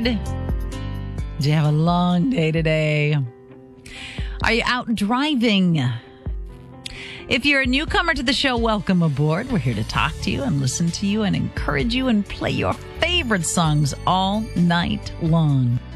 aboard? Do you have a long day today? Are you out driving? If you're a newcomer to the show, welcome aboard. We're here to talk to you and listen to you and encourage you and play your favorite songs all night long.